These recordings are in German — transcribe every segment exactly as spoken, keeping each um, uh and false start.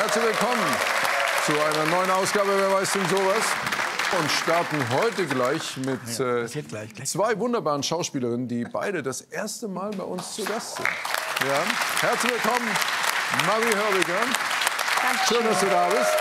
herzlich willkommen zu einer neuen Ausgabe Wer weiß denn sowas? Und starten heute gleich mit ja, äh, gleich, gleich. zwei wunderbaren Schauspielerinnen, die beide das erste Mal bei uns zu Gast sind. Ja. Herzlich willkommen, Marie Hörbiger. Schön, dass du da bist.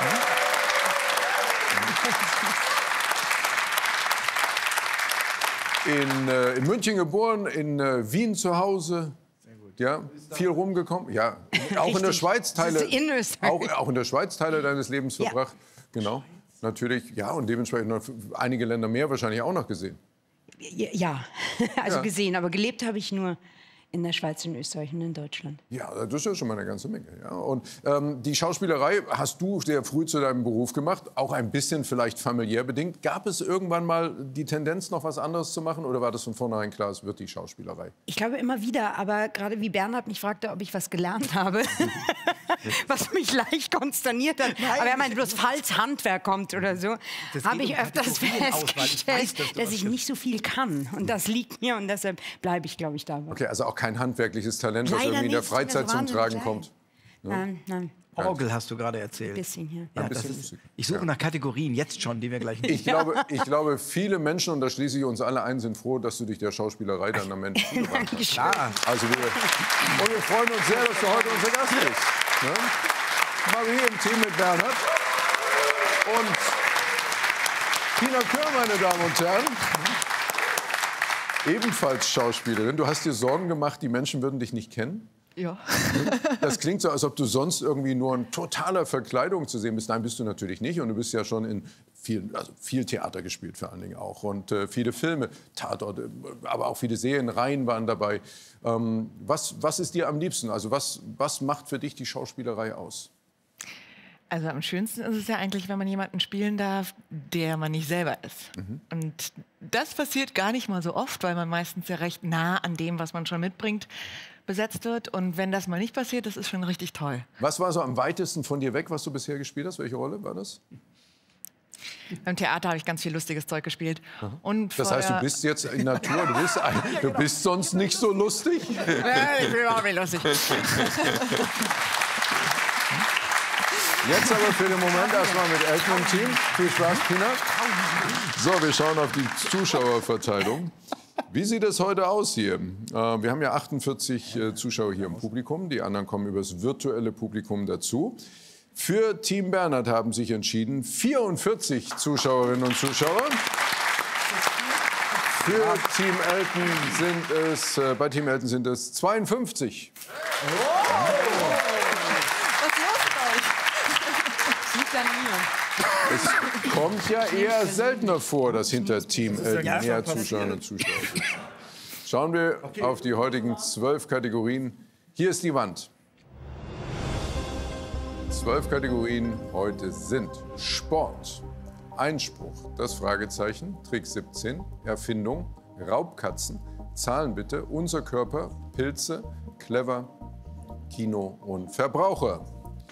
In, äh, in München geboren, in äh, Wien zu Hause. Ja, viel rumgekommen. Ja, auch in der Schweiz Teile, in auch, auch in der Schweiz Teile deines Lebens Ja. verbracht. Genau, natürlich. Ja, und dementsprechend noch einige Länder mehr wahrscheinlich auch noch gesehen. Ja, also Ja. gesehen, aber gelebt habe ich nur in der Schweiz, in Österreich und in Deutschland. Ja, das ist ja schon mal eine ganze Menge. Ja. Und ähm, die Schauspielerei hast du sehr früh zu deinem Beruf gemacht, auch ein bisschen vielleicht familiär bedingt. Gab es irgendwann mal die Tendenz, noch was anderes zu machen, oder war das von vornherein klar, es wird die Schauspielerei? Ich glaube immer wieder, aber gerade wie Bernhard mich fragte, ob ich was gelernt habe, was mich leicht konsterniert hat. Nein. Aber er meinte bloß, falls Handwerk kommt oder so, Das habe geht ich um öfters Kategorien aus, weil ich festgestellt, weiß, dass du dass was ich stimmt. nicht so viel kann. Und das liegt mir und deshalb bleibe ich, glaube ich, dabei. Okay, also auch kein handwerkliches Talent, was Leider irgendwie in der nicht, Freizeit das zum wahnsinnig Tragen klein. kommt. Nein, nein, Orgel hast du gerade ein erzählt. bisschen hier. Ja, Ein das bisschen ist, Musik. ich suche Ja. nach Kategorien, jetzt schon, die wir gleich Ich glaube, ich glaube, viele Menschen, und da schließe ich uns alle ein, sind froh, dass du dich der Schauspielerei dann am Ende zugewandt hast. Klar. Also wir, und wir freuen uns sehr, dass du heute unser Gast bist. Ne? Marie im Team mit Bernhard und Tina Kör, meine Damen und Herren. Ebenfalls Schauspielerin. Du hast dir Sorgen gemacht, die Menschen würden dich nicht kennen? Ja. Das klingt so, als ob du sonst irgendwie nur in totaler Verkleidung zu sehen bist. Nein, bist du natürlich nicht. Und du bist ja schon in viel, also viel Theater gespielt, vor allen Dingen auch. Und äh, viele Filme, Tatort, äh, aber auch viele Serienreihen waren dabei. Ähm, was, was ist dir am liebsten? Also was, was macht für dich die Schauspielerei aus? Also am schönsten ist es ja eigentlich, wenn man jemanden spielen darf, der man nicht selber ist. Mhm. Und das passiert gar nicht mal so oft, weil man meistens ja recht nah an dem, was man schon mitbringt, besetzt wird. Und wenn das mal nicht passiert, das ist schon richtig toll. Was war so am weitesten von dir weg, was du bisher gespielt hast? Welche Rolle war das? Beim Theater habe ich ganz viel lustiges Zeug gespielt. Und Das heißt, du vorher- bist jetzt in Natur, du bist, ein, du bist sonst nicht so lustig? Ja, ich bin überhaupt nicht lustig. Jetzt aber für den Moment erstmal mit Elton im Team. Viel Spaß, Tina. So, wir schauen auf die Zuschauerverteilung. Wie sieht es heute aus hier? Äh, wir haben ja achtundvierzig äh, Zuschauer hier im Publikum. Die anderen kommen über das virtuelle Publikum dazu. Für Team Bernhard haben sich entschieden vierundvierzig Zuschauerinnen und Zuschauer. Für Team Elton sind es, äh, bei Team Elton sind es zweiundfünfzig. Es kommt ja eher seltener vor, dass hinter Team Elton ja mehr schon passiert. Zuschauerinnen und Zuschauer sind. Schauen wir auf die heutigen zwölf Kategorien. Hier ist die Wand. Zwölf Kategorien heute sind Sport, Einspruch, das Fragezeichen, Trick siebzehn, Erfindung, Raubkatzen, Zahlen bitte, unser Körper, Pilze, Clever, Kino und Verbraucher.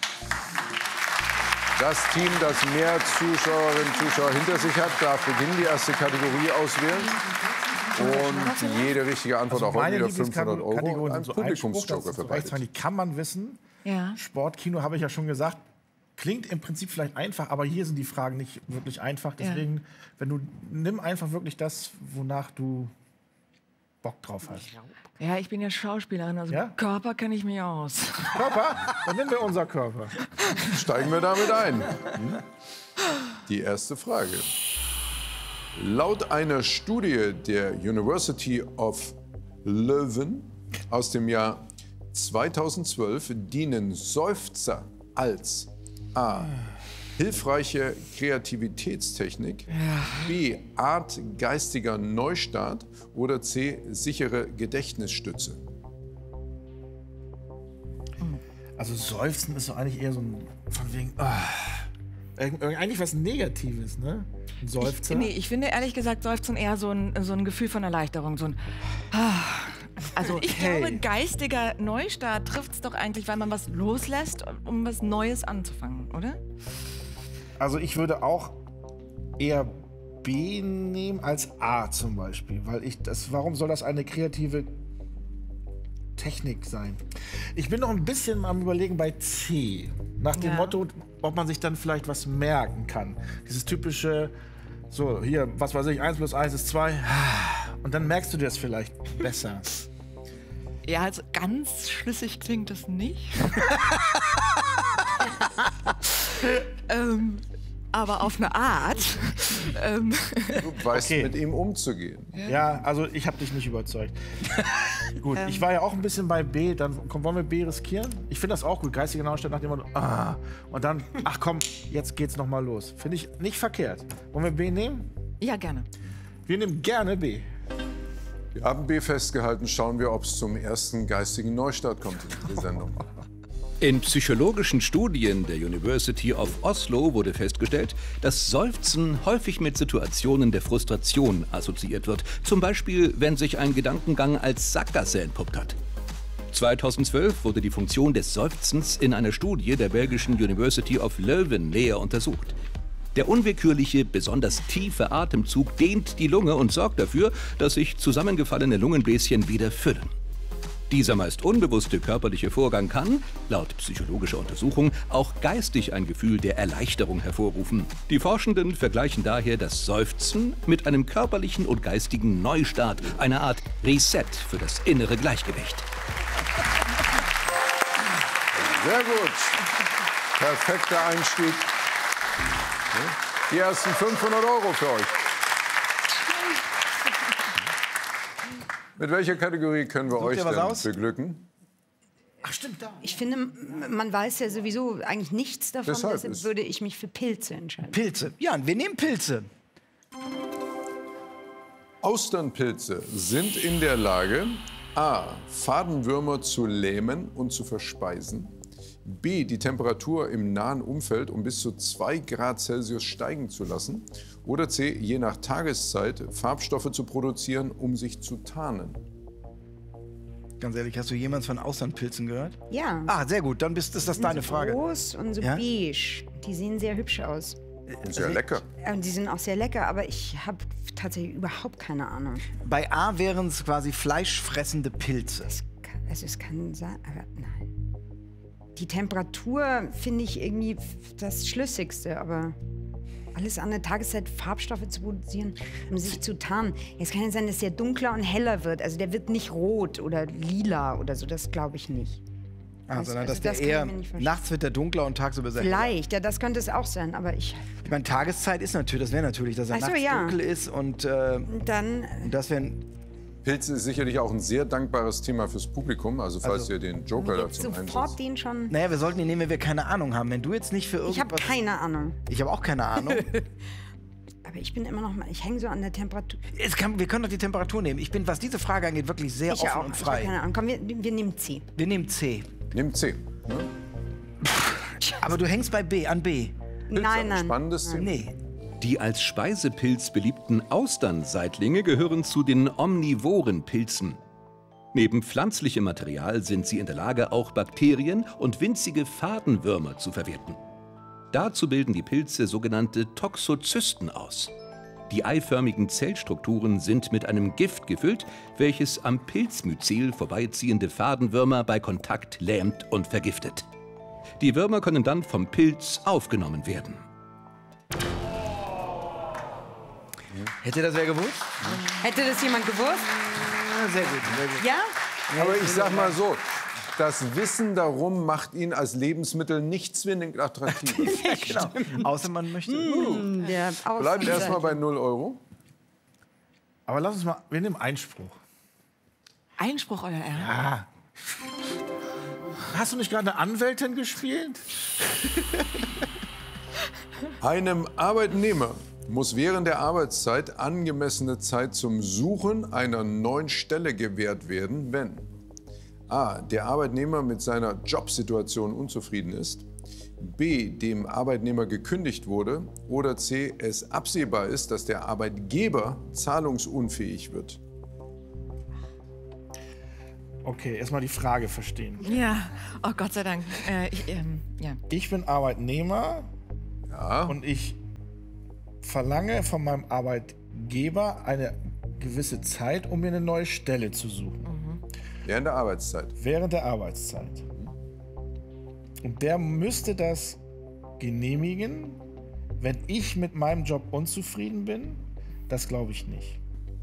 Das Team, das mehr Zuschauerinnen und Zuschauer hinter sich hat, darf beginnen, die erste Kategorie auswählen. Und jede richtige Antwort auch heute wieder fünfhundert Euro und ein Publikumsjoker für beide. Die kann man wissen. Ja. Sport, Kino habe ich ja schon gesagt. Klingt im Prinzip vielleicht einfach, aber hier sind die Fragen nicht wirklich einfach. Deswegen, wenn du nimm einfach wirklich das, wonach du Bock drauf hast. Ja, ich bin ja Schauspielerin, also Ja? Körper kenne ich mich aus. Körper? Dann nehmen wir unser Körper. Steigen wir damit ein. Hm? Die erste Frage. Laut einer Studie der University of Leuven aus dem Jahr zweitausendzwölf dienen Seufzer als A. hilfreiche Kreativitätstechnik, B. Art geistiger Neustart oder C. sichere Gedächtnisstütze. Also Seufzen ist doch eigentlich eher so ein, von wegen, ah, irg- irg- eigentlich was Negatives, ne? Ein Seufzer. Nee, ich finde ehrlich gesagt Seufzen eher so ein, so ein Gefühl von Erleichterung. So ein ah. Also ich Okay. glaube, geistiger Neustart trifft es doch eigentlich, weil man was loslässt, um was Neues anzufangen, oder? Also ich würde auch eher B nehmen als A zum Beispiel, weil ich das, warum soll das eine kreative Technik sein. Ich bin noch ein bisschen am Überlegen bei C. Nach dem Ja. Motto, ob man sich dann vielleicht was merken kann. Dieses typische, so hier, was weiß ich, eins plus eins ist zwei. Und dann merkst du dir das vielleicht besser. Ja, also ganz schlüssig klingt das nicht. ähm, aber auf eine Art. ähm, Du weißt, Okay. mit ihm umzugehen. Ja, also ich habe dich nicht überzeugt. Gut, ich war ja auch ein bisschen bei B. Dann komm, wollen wir B riskieren? Ich finde das auch gut. Geistige Naustadt nach dem Motto, ah. Und dann, ach komm, jetzt geht's noch mal los. Finde ich nicht verkehrt. Wollen wir B nehmen? ja, gerne. Wir nehmen gerne B. Wir haben B festgehalten. Schauen wir, ob es zum ersten geistigen Neustart kommt in dieser Sendung. In psychologischen Studien der University of Oslo wurde festgestellt, dass Seufzen häufig mit Situationen der Frustration assoziiert wird. Zum Beispiel, wenn sich ein Gedankengang als Sackgasse entpuppt hat. zweitausendzwölf wurde die Funktion des Seufzens in einer Studie der belgischen University of Leuven näher untersucht. Der unwillkürliche, besonders tiefe Atemzug dehnt die Lunge und sorgt dafür, dass sich zusammengefallene Lungenbläschen wieder füllen. Dieser meist unbewusste körperliche Vorgang kann, laut psychologischer Untersuchung, auch geistig ein Gefühl der Erleichterung hervorrufen. Die Forschenden vergleichen daher das Seufzen mit einem körperlichen und geistigen Neustart, einer Art Reset für das innere Gleichgewicht. Sehr gut. Perfekter Einstieg. Die ersten fünfhundert Euro für euch. Mit welcher Kategorie können wir euch ihr was denn aus? beglücken? Ach stimmt, da. Ich finde, m- man weiß ja sowieso eigentlich nichts davon, Deshalb deshalb ist- würde ich mich für Pilze entscheiden. Pilze. Ja, wir nehmen Pilze. Austernpilze sind in der Lage, a. Fadenwürmer zu lähmen und zu verspeisen, b. die Temperatur im nahen Umfeld um bis zu zwei Grad Celsius steigen zu lassen oder c. je nach Tageszeit Farbstoffe zu produzieren, um sich zu tarnen. Ganz ehrlich, hast du jemals von Austernpilzen gehört? Ja. Ah, sehr gut, dann bist, ist das Die sind deine so Frage. groß und so Ja? beige. Die sehen sehr hübsch aus. Und sehr lecker. Ja, Und die sind auch sehr lecker, aber ich habe tatsächlich überhaupt keine Ahnung. Bei A wären es quasi fleischfressende Pilze. Es kann, also es kann sein, aber nein. Die Temperatur finde ich irgendwie das Schlüssigste, aber alles an der Tageszeit Farbstoffe zu produzieren, um sich zu tarnen. Jetzt kann ja sein, dass der dunkler und heller wird. Also der wird nicht rot oder lila oder so, das glaube ich nicht. Ah, Also- sondern also dass der das kann ich eher mir nicht vorstellen. nachts wird der dunkler und tagsüber sehr hell. Vielleicht, ja, das könnte es auch sein, aber ich Ich meine, Tageszeit ist natürlich, das wäre natürlich, dass er Ach so, nachts ja. dunkel ist und äh, dann das wäre Pilze ist sicherlich auch ein sehr dankbares Thema fürs Publikum, also falls Also, ihr den Joker jetzt dazu sofort einsetzt. den schon. Naja, wir sollten ihn nehmen, wenn wir keine Ahnung haben. Wenn du jetzt nicht für irgendwas... Ich habe keine Ahnung, Ich habe auch keine Ahnung. aber ich bin immer noch mal, ich hänge so an der Temperatur. Es kann, wir können doch die Temperatur nehmen. Ich bin, was diese Frage angeht, wirklich sehr Ich offen auch, und ich habe frei. keine Ahnung. Komm, wir, wir nehmen C. Wir nehmen C. Nehmt C. Ne? Aber du hängst bei B, an B. Pilze, Nein, nein. Spannendes Thema. Nee. Die als Speisepilz beliebten Austernseitlinge gehören zu den omnivoren Pilzen. Neben pflanzlichem Material sind sie in der Lage, auch Bakterien und winzige Fadenwürmer zu verwerten. Dazu bilden die Pilze sogenannte Toxozysten aus. Die eiförmigen Zellstrukturen sind mit einem Gift gefüllt, welches am Pilzmyzel vorbeiziehende Fadenwürmer bei Kontakt lähmt und vergiftet. Die Würmer können dann vom Pilz aufgenommen werden. Hätte das wer gewusst? Hätte das jemand gewusst? Ja, sehr gut, sehr gut. Ja? Aber ich sag mal so, das Wissen darum macht ihn als Lebensmittel nicht zwingend attraktiv. Genau. Außer man möchte. Der Bleibt erstmal bei null Euro. Aber lass uns mal, wir nehmen Einspruch. Einspruch, euer Ehren. Ah. Hast du nicht gerade eine Anwältin gespielt? Einem Arbeitnehmer muss während der Arbeitszeit angemessene Zeit zum Suchen einer neuen Stelle gewährt werden, wenn a. der Arbeitnehmer mit seiner Jobsituation unzufrieden ist, b. dem Arbeitnehmer gekündigt wurde oder c. es absehbar ist, dass der Arbeitgeber zahlungsunfähig wird. Okay, erstmal die Frage verstehen. Ja, oh Gott sei Dank. Äh, ich, ähm, ja. Ich bin Arbeitnehmer Ja, und ich verlange von meinem Arbeitgeber eine gewisse Zeit, um mir eine neue Stelle zu suchen. Während der Arbeitszeit. Während der Arbeitszeit. Und der müsste das genehmigen, wenn ich mit meinem Job unzufrieden bin? Das glaube ich nicht.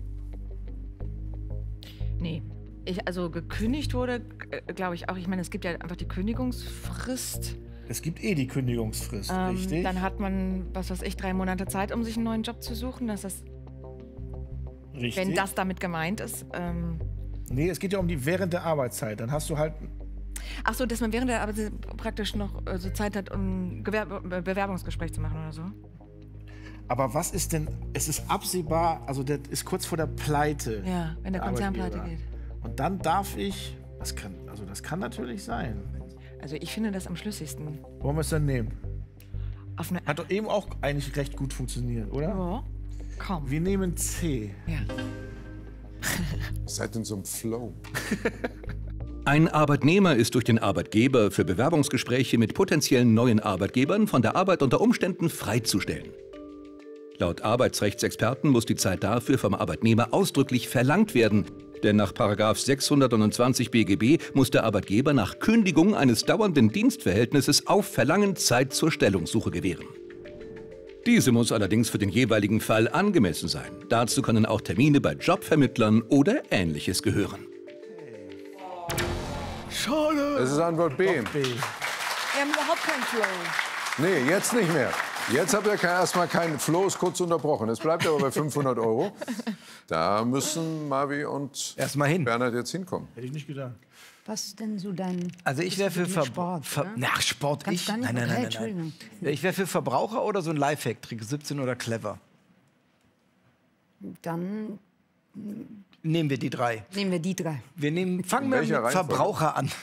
Nee. Ich, also gekündigt wurde, glaube ich auch. Ich meine, es gibt ja einfach die Kündigungsfrist. Es gibt eh die Kündigungsfrist, Ähm, richtig? dann hat man, was weiß ich, drei Monate Zeit, um sich einen neuen Job zu suchen. Das ist, richtig. wenn das damit gemeint ist. Ähm, Nee, es geht ja um die während der Arbeitszeit. Dann hast du halt. ach so, dass man während der Arbeit praktisch noch äh, so Zeit hat, um ein Gewerb Be Bewerbungsgespräch zu machen oder so. Aber was ist denn. Es ist absehbar, also der ist kurz vor der Pleite. Ja, wenn der Konzern pleite Arbeitgeber. geht. Und dann darf ich. Das kann, also das kann natürlich sein. Also ich finde das am schlüssigsten. Wollen wir es dann nehmen? Auf eine Hat doch eben auch eigentlich recht gut funktioniert, oder? ja, komm. Wir nehmen C. Ja. Ihr seid in so einem Flow. Ein Arbeitnehmer ist durch den Arbeitgeber für Bewerbungsgespräche mit potenziellen neuen Arbeitgebern von der Arbeit unter Umständen freizustellen. Laut Arbeitsrechtsexperten muss die Zeit dafür vom Arbeitnehmer ausdrücklich verlangt werden. Denn nach Paragraph sechshundertneunundzwanzig B G B muss der Arbeitgeber nach Kündigung eines dauernden Dienstverhältnisses auf Verlangen Zeit zur Stellungssuche gewähren. Diese muss allerdings für den jeweiligen Fall angemessen sein. Dazu können auch Termine bei Jobvermittlern oder Ähnliches gehören. Schade. Das ist Antwort B. B. Wir haben überhaupt keinen Flow. Nee, jetzt nicht mehr. Jetzt habt ihr kein, erstmal keinen Flow, ist kurz unterbrochen. Es bleibt aber bei fünfhundert Euro. Da müssen Marvi und Erst mal hin. Bernhard jetzt hinkommen. Hätte ich nicht gedacht. Was ist denn so dein... Also ich wäre für Ver Sport, Ver ne? Na, Sport, Kannst ich? gar nicht- Nein, nein, okay, nein, nein, Entschuldigung. nein. Ich wäre für Verbraucher oder so ein Lifehack, Trick siebzehn oder clever. Dann Nehmen wir die drei. nehmen wir die drei. Wir nehmen, fangen wir mit welcher Reihenfolge? Verbraucher an.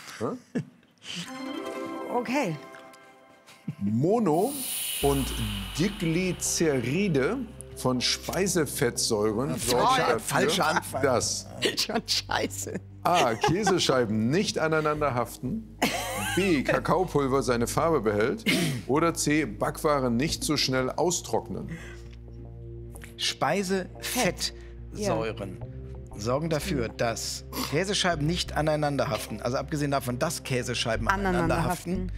Okay. Mono- und Diglyceride von Speisefettsäuren sorgen dafür, falscher Anfang. dass Schon scheiße. A. Käsescheiben nicht aneinander haften, B. Kakaopulver seine Farbe behält oder C. Backwaren nicht so schnell austrocknen. Speisefettsäuren sorgen dafür, dass Käsescheiben nicht aneinander haften. Also abgesehen davon, dass Käsescheiben aneinander, Aneinander haften, haften.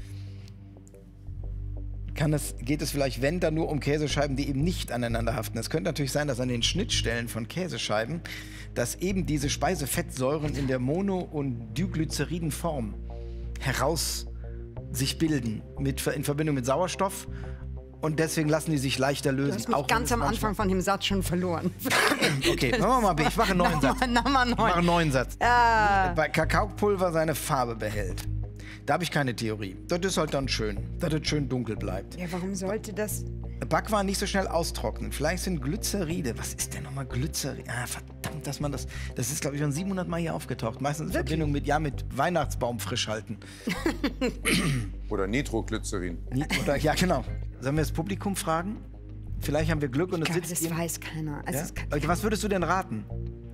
kann es, geht es vielleicht, wenn, dann nur um Käsescheiben, die eben nicht aneinander haften. Es könnte natürlich sein, dass an den Schnittstellen von Käsescheiben, dass eben diese Speisefettsäuren in der Mono- und Diglyceridenform heraus sich bilden mit, in Verbindung mit Sauerstoff. Und deswegen lassen die sich leichter lösen. Du hast mich auch wenn ganz es am manchmal- Anfang von dem Satz schon verloren. Okay, machen wir mal B. Ich mache einen neuen Satz. Nochmal, nochmal Ich mache neu. einen neuen Satz. Ah, Bei Kakaopulver seine Farbe behält. Da habe ich keine Theorie. Das ist halt dann schön, dass es schön dunkel bleibt. ja, warum sollte das... Backwaren nicht so schnell austrocknen. Vielleicht sind Glyceride. Was ist denn nochmal Glyceride? Ah, verdammt, dass man das. Das ist, glaube ich, schon siebenhundert Mal hier aufgetaucht. Meistens in Verbindung mit, ja, mit Weihnachtsbaum frisch halten. Oder Nitroglycerin. Nie- Oder, ja, genau. Sollen wir das Publikum fragen? Vielleicht haben wir Glück und Ich es glaube, sitzt das ihr- weiß keiner. Also Ja? es kann, Okay, was würdest du denn raten?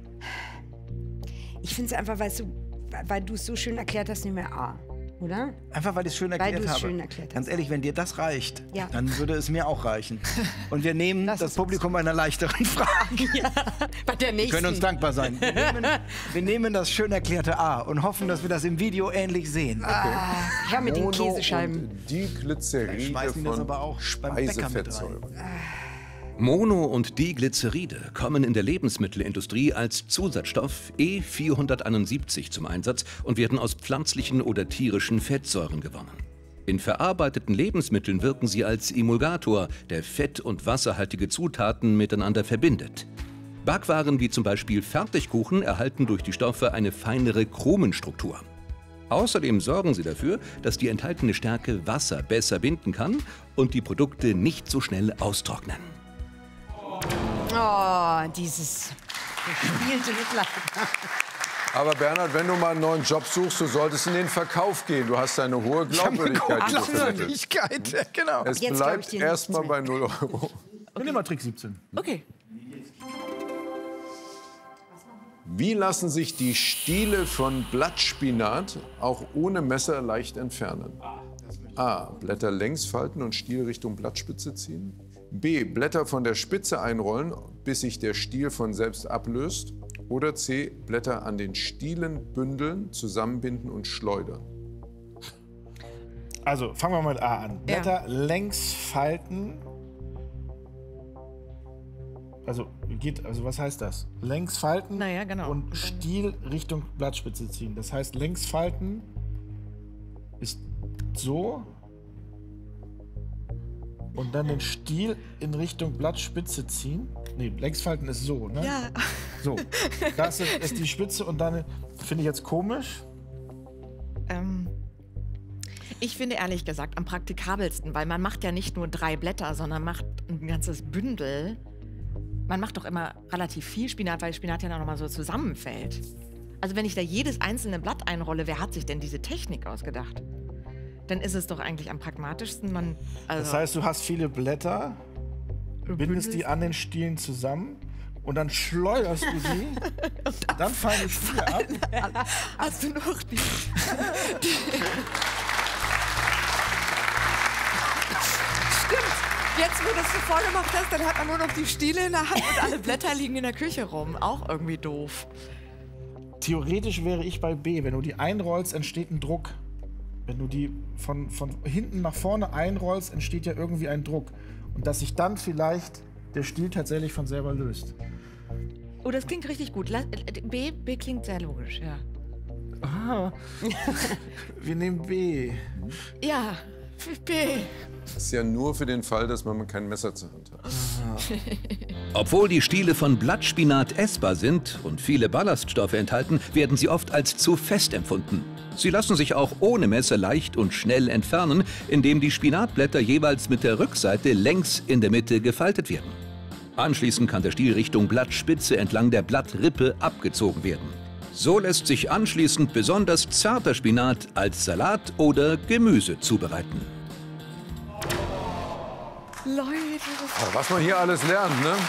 ich finde es einfach, weißt du, weil du es so schön erklärt hast, nehmen wir A, oder? Einfach, weil ich es schön Weil erklärt du es habe. schön erklärt hast. Ganz ehrlich, wenn dir das reicht, Ja. dann würde es mir auch reichen. Und wir nehmen Lass das es Publikum einer leichteren Frage. Bei der Wir nächsten. können uns dankbar sein. Wir nehmen, wir nehmen das schön erklärte A und hoffen, dass wir das im Video ähnlich sehen. Ja, mit den Mono- Käsescheiben. und Diglyceride Schmeißen die das von aber auch beim Bäcker mit Speisefettsäuren. Mono- und Diglyceride kommen in der Lebensmittelindustrie als Zusatzstoff E vierhunderteinundsiebzig zum Einsatz und werden aus pflanzlichen oder tierischen Fettsäuren gewonnen. In verarbeiteten Lebensmitteln wirken sie als Emulgator, der fett- und wasserhaltige Zutaten miteinander verbindet. Backwaren wie zum Beispiel Fertigkuchen erhalten durch die Stoffe eine feinere Krumenstruktur. Außerdem sorgen sie dafür, dass die enthaltene Stärke Wasser besser binden kann und die Produkte nicht so schnell austrocknen. Oh, dieses gespielte Mitleid. Aber Bernhard, wenn du mal einen neuen Job suchst, du solltest in den Verkauf gehen. Du hast eine hohe Glaubwürdigkeit. die du vermittelst. Glaubwürdigkeit, ja, genau. Es Jetzt glaub ich bleibt dir erstmal nichts bei null Euro. Wir nehmen mal Trick siebzehn. Okay. Wie lassen sich die Stiele von Blattspinat auch ohne Messer leicht entfernen? A. Blätter längs falten und Stiel Richtung Blattspitze ziehen. B. Blätter von der Spitze einrollen, bis sich der Stiel von selbst ablöst. Oder C, Blätter an den Stielen bündeln, zusammenbinden und schleudern. Also, fangen wir mal mit A an. Blätter längs falten. Also, geht, also was heißt das? Längs falten Naja, genau. und Stiel Richtung Blattspitze ziehen. Das heißt, längs falten ist so und dann den Stiel in Richtung Blattspitze ziehen. Nee, längs falten ist so, ne? Ja. So, das ist, ist die Spitze und dann finde ich jetzt komisch. Ähm, ich finde ehrlich gesagt am praktikabelsten, weil man macht ja nicht nur drei Blätter, sondern macht ein ganzes Bündel. Man macht doch immer relativ viel Spinat, weil Spinat ja noch mal so zusammenfällt. Also wenn ich da jedes einzelne Blatt einrolle, wer hat sich denn diese Technik ausgedacht? Dann ist es doch eigentlich am pragmatischsten. Man, also Das heißt, du hast viele Blätter, bindest die an den Stielen zusammen und dann schleuderst du sie, dann fallen die Stiele ab. hast du noch die... Stimmt. Jetzt, wo du das so vorgemacht hast, dann hat man nur noch die Stiele in der Hand und alle Blätter liegen in der Küche rum. Auch irgendwie doof. Theoretisch wäre ich bei B. Wenn du die einrollst, entsteht ein Druck. Wenn du die von, von hinten nach vorne einrollst, entsteht ja irgendwie ein Druck. Und dass sich dann vielleicht der Stiel tatsächlich von selber löst. Oh, das klingt richtig gut. La- B, B klingt sehr logisch, ja. Ah. Wir nehmen B. Ja, B. Das ist ja nur für den Fall, dass man kein Messer zur Hand hat. Obwohl die Stiele von Blattspinat essbar sind und viele Ballaststoffe enthalten, werden sie oft als zu fest empfunden. Sie lassen sich auch ohne Messer leicht und schnell entfernen, indem die Spinatblätter jeweils mit der Rückseite längs in der Mitte gefaltet werden. Anschließend kann der Stiel Richtung Blattspitze entlang der Blattrippe abgezogen werden. So lässt sich anschließend besonders zarter Spinat als Salat oder Gemüse zubereiten. Leute, das Aber was man hier alles lernt, ne?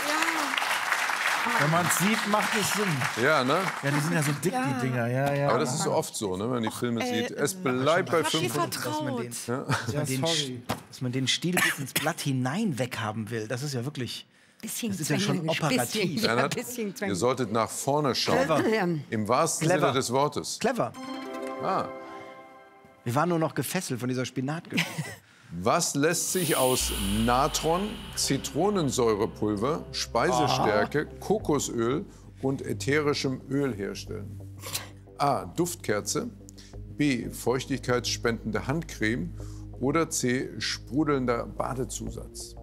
Wenn man es sieht, macht es Sinn. Ja, ne? Ja, die sind ja so dick, die Dinger. Ja, ja. Aber das ist so oft so, ne, wenn man die Filme Äh, sieht. Es bleibt bei hab dir fünfhundert. Dass man den, vertraut. dass man den, sorry. dass man den Stiel bis ins Blatt hinein weghaben will, das ist ja wirklich... Bisschen Das ist ja schon zwängerisch, operativ. Bisschen, ja, Bernhard, bisschen ihr zwängerisch. solltet nach vorne schauen. Clever. Ja. Im wahrsten Clever. Sinne des Wortes. Clever. Ah. Wir waren nur noch gefesselt von dieser Spinatgeschichte. Was lässt sich aus Natron, Zitronensäurepulver, Speisestärke, Kokosöl und ätherischem Öl herstellen? A. Duftkerze, B. Feuchtigkeitsspendende Handcreme oder C. Sprudelnder Badezusatz?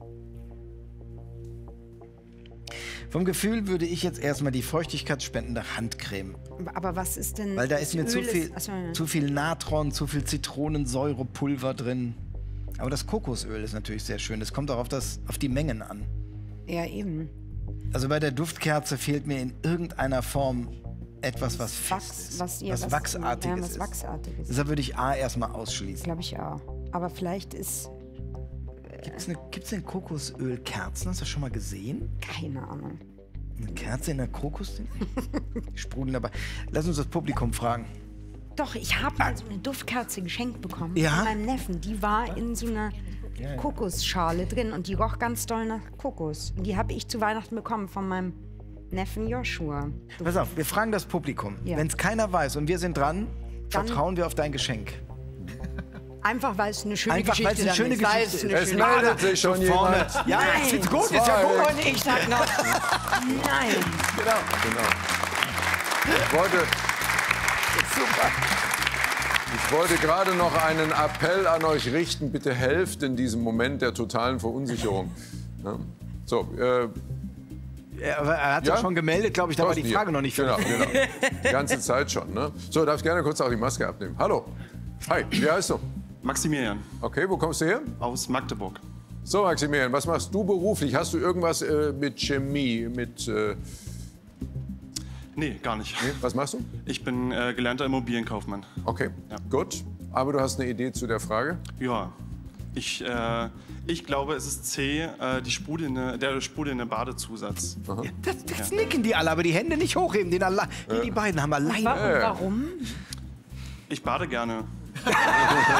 Vom Gefühl würde ich jetzt erstmal die feuchtigkeitsspendende Handcreme. Aber was ist denn... Weil da ist mir das zu Öl viel, achso, ja. zu viel Natron, zu viel Zitronensäurepulver drin. Aber das Kokosöl ist natürlich sehr schön. Es kommt auch auf, das, auf die Mengen an. Ja, eben. Also bei der Duftkerze fehlt mir in irgendeiner Form etwas, was fest Wachs, ist. was, ja, was, was, Wachsartiges ja, was ist. Wachsartiges. Deshalb würde ich A erstmal ausschließen. Glaube ich auch. Aber vielleicht ist... Gibt es Gibt's denn Kokosölkerzen? Hast du das schon mal gesehen? Keine Ahnung. Eine Kerze in der Kokos? Die sprudeln dabei. Lass uns das Publikum fragen. Doch, ich habe mal so eine Duftkerze geschenkt bekommen Ja? von meinem Neffen. Die war in so einer ja. Kokosschale drin und die roch ganz doll nach Kokos. Und die habe ich zu Weihnachten bekommen von meinem Neffen Joshua. Pass auf, wir fragen das Publikum. Ja. Wenn es keiner weiß und wir sind dran, Dann- vertrauen wir auf dein Geschenk. Einfach weil es eine schöne Einfach, weil Geschichte es eine dann schöne ist. Weil Geschichte es eine Es schöne meldet sich schon Vorne. jemand. Ja, ja, ich find's gut, ist ja Zwei. gut. Und ich sag noch, nein. Genau. Genau. Ich wollte, Super. ich wollte gerade noch einen Appell an euch richten. Bitte helft in diesem Moment der totalen Verunsicherung. Ja. So, äh, Ja, aber er hat Ja? sich schon gemeldet, glaube ich, da war die Thorsten Frage hier. noch nicht Genau, fertig. genau. Die ganze Zeit schon. Ne? So, darf ich gerne kurz auch die Maske abnehmen. Hallo. Hi, wie heißt du? Maximilian Okay, wo kommst du her? aus Magdeburg. So, Maximilian, was machst du beruflich? Hast du irgendwas äh, mit Chemie, mit... Äh, Nee, gar nicht. nee, was machst du? Ich bin äh, gelernter Immobilienkaufmann. Okay, Ja. gut. Aber du hast eine Idee zu der Frage? Ja, ich, äh, ich glaube, es ist C, äh, die sprudelnde, der sprudelnde Badezusatz. Das, das nicken die alle, aber die Hände nicht hochheben. Den alle, die, die beiden haben alleine. Warum? Warum? Ich bade gerne.